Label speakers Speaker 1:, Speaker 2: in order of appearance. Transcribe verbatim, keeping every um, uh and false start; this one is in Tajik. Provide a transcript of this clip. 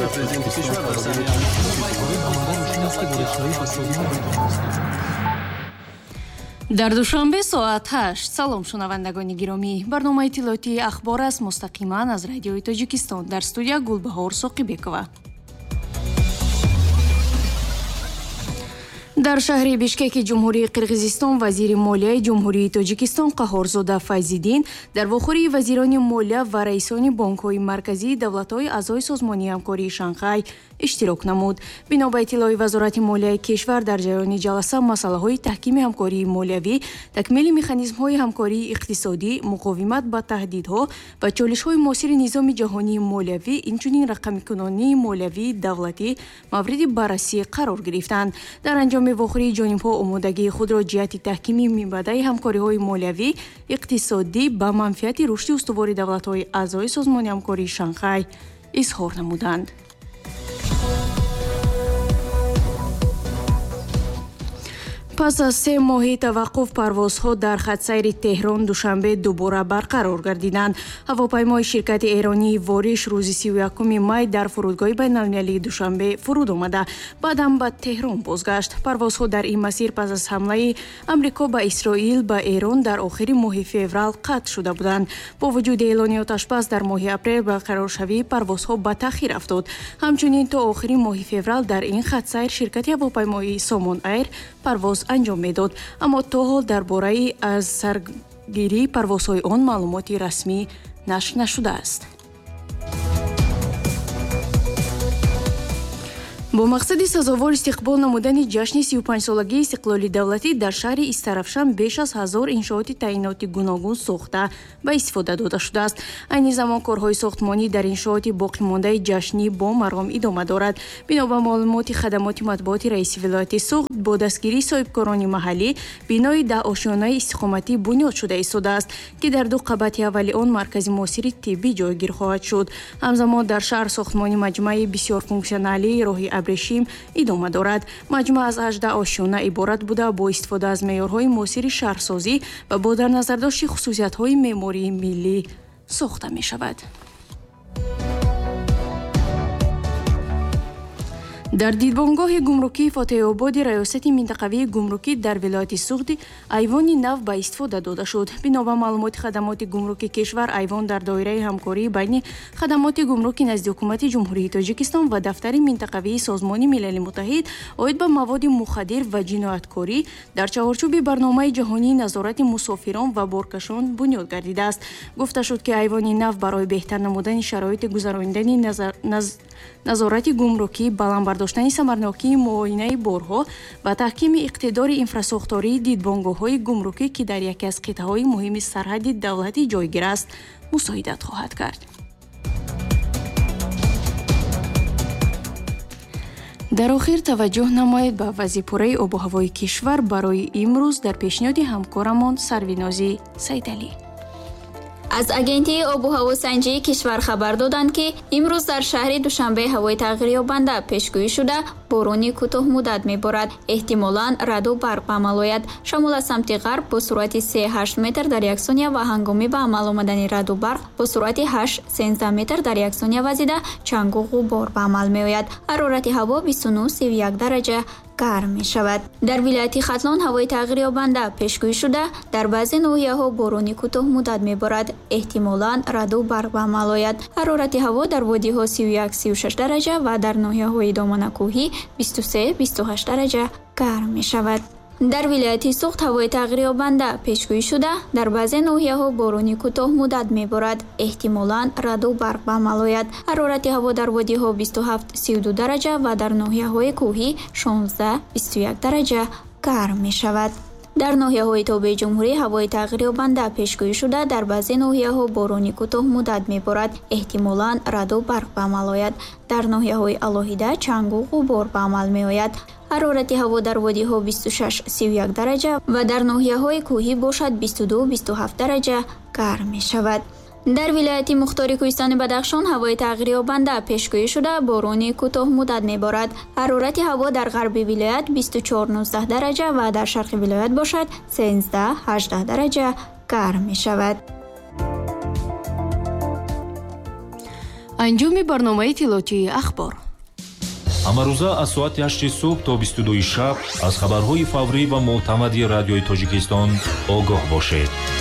Speaker 1: президенти кишвар
Speaker 2: дар душанбе соат ҳашт. салом шунавандагони гиромӣ, барномаи иттилоотии ахбор аст мустақиман аз радиои Тоҷикистон. Дар студия Гулбаҳор Соқибекова. дар шаҳри Бишкеки ҷумҳурии Қирғизистон вазири молияи ҷумҳурии Тоҷикистон Қаҳорзода Файзиддин дар вохӯрии вазирони молия ва раисони бонкҳои марказии давлатҳои аъзои созмони ҳамкории Шанхай иштирок намуд. Бино ба иттилои вазорати молияи кишвар, дар ҷараёни ҷаласа масъалаҳои таҳкими ҳамкории молиявӣ, такмили механизмҳои ҳамкории иқтисодӣ, муқовимат ба таҳдидҳо ва чолишҳои муосири низоми ҷаҳонии молиявӣ, инчунин рақамикунонии молиявии давлатӣ мавриди баррасӣ қарор гирифтанд. Дар анҷоми вохӯрии ҷонибҳо омодагии худро ҷиҳати таҳкими мибадаи ҳамкориҳои молиявӣ, иқтисодӣ ба манфиати рушди устувори давлатҳои аъзои созмони ҳамкории Шанхай изҳор намуданд. пас аз се моҳи таваққуф парвозҳо дар хатсайри Теҳрон душанбе дубора барқарор гардиданд. Ҳавопаймои ширкати эронии Вориш рӯзи сию якуми май дар фурудгоҳи байналмилалии Душанбе фуруд омада, баъдан ба Теҳрон бозгашт. Парвозҳо дар ин масир пас аз ҳамлаи Амрико ба Исроил ба Эрон дар охири моҳи феврал қатъ шуда буданд. Бо вуҷуди эълони оташбас дар моҳи апрел барқароршавии парвозҳо ба таъхир афтод. Ҳамчунин то охири моҳи феврал дар ин хатсайр ширкати ҳавопаймоии Somon Air парвоз анҷом медод, аммо то ҳол дар бораи аз саргирии парвозҳои он маълумоти расмӣ нашр нашудааст. бо мақсади сазовор истиқбол намудани ҷашни сию панҷсолагии истиқлоли давлатӣ дар шаҳри Истарафшан беш аз ҳазор иншооти таъиноти гуногун сохта ба истифода дода шудааст. айни замон корҳои сохтмонӣ дар иншооти боқимондаи ҷашнӣ бо маром идома дорад. бино ба маълумоти хадамоти матбуоти раиси вилояти Суғд, бо дастгирии соҳибкорони маҳаллӣ бинои даҳошиёнаи истиқоматӣ бунёд шуда истодааст, ки дар ду қабати аввали он маркази муосири тиббӣ ҷойгир хоҳад шуд. ҳамзамон дар шаҳр сохтмони маҷмӯаи бисёрфунксионалии роҳи Абрешим идома дорад. маҷмӯа аз ҳаждаҳ ошиёна иборат буда, бо истифода аз меъёрҳои муосири шаҳрсозӣ ва бо дар назардошти хусусиятҳои меъмории миллӣ сохта мешавад. дар дидбонгоҳи гумрукии Фотеҳободи раёсати минтақавии гумрукӣ дар вилояти Суғд айвони нав ба истифода дода шуд. бино ба маълумоти хадамоти гумруки кишвар, айвон дар доираи ҳамкории байни хадамоти гумруки назди ҳукумати ҷумҳурии Тоҷикистон ва дафтари минтақавии Созмони Милали Муттаҳид оид ба маводи мухаддир ва ҷинояткорӣ дар чаҳорчӯби барномаи ҷаҳонии назорати мусофирон ва боркашон бунёд гардидааст. гуфта шуд, ки айвони нав барои беҳтар намудани шароити гузарондани назар... наз... назорати гумрукӣ, баландбардоштани самарнокии муоинаи борҳо ва таҳкими иқтидори инфрасохтории дидбонгоҳҳои гумрукӣ, ки дар яке аз қитъаҳои муҳими сарҳади давлатӣ ҷойгир аст, мусоидат хоҳад кард. дар охир таваҷҷӯҳ намоед ба вазъипураи обу ҳавои кишвар барои имрӯз дар пешниҳоди ҳамкорамон Сарвинозӣ Сайдалӣ.
Speaker 3: аз агентии обу ҳавосанҷии кишвар хабар доданд, ки имрӯз дар шаҳри Душанбе ҳавои тағйирёбанда пешгӯӣ шуда борони кӯтоҳмуддат меборад. эҳтимолан раъду барқ ба амал ояд. шамол аз самти ғарб бо суръати се ҳашт метр дар як сония ва ҳангоми ба амал омадани раъду барқ бо суръати ҳашт сенздаҳ метр дар як сония вазида чангу ғубор ба амал меояд. ҳарорати ҳаво бисту нӯҳ сиву як дараҷа гарм мешавад. дар вилояти Хатлон ҳавои тағйирёбанда пешгӯӣ шуда дар баъзе ноҳияҳо борони кӯтоҳмуддат меборад. эҳтимолан раъду барқ ба амал ояд. ҳарорати ҳаво дар водиҳо сиву як сиву шаш дараҷа ва дар ноҳияҳои доманакӯҳӣ бисту се бисту ҳашт дараҷа гарм мешавад. дар вилояти Суғд ҳавои тағйирёбанда пешгӯӣ шуда дар баъзе ноҳияҳо борони кӯтоҳмуддат меборад. эҳтимолан раъду барқ ба амал ояд. ҳарорати ҳаво дар водиҳо бисту ҳафт сиву ду дараҷа ва дар ноҳияҳои кӯҳӣ шонздаҳ бисту як дараҷа гарм мешавад. дар ноҳияҳои тобеи ҷумҳурӣ ҳавои тағйирёбанда пешгӯӣ шуда дар баъзе ноҳияҳо борони кӯтоҳмуддат меборад. эҳтимолан раъду барқ ба амал ояд. дар ноҳияҳои алоҳида чангу ғубор ба амал меояд. ҳарорати ҳаво дар водиҳо бисту шаш сиву як дараҷа ва дар ноҳияҳои кӯҳӣ бошад бисту ду бисту ҳафт дараҷа гарм мешавад. дар вилояти Мухтори Кӯҳистони Бадахшон ҳавои тағйирёбанда пешгӯӣ шуда борони кӯтоҳмуддат меборад. ҳарорати ҳаво дар ғарби вилоят бисту чор нуздаҳ дараҷа ва дар шарқи вилоят бошад сенздаҳ ҳаждаҳ дараҷа гарм мешавад.
Speaker 2: анҷоми барномаи иттилоотии ахбор.
Speaker 1: ҳамарӯза аз соати ҳашти субҳ то бисту дуи шаб аз хабарҳои фаврӣ ва мӯътамади радиои Тоҷикистон огоҳ бошед.